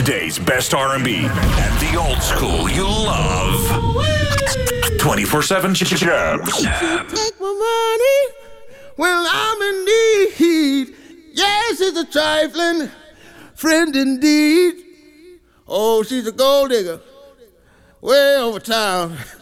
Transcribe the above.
Today's best R&B and the old school you love. 24/7 Jams. Take my money when I'm in need. Yes, it's a trifling friend indeed. Oh, she's a gold digger way over town.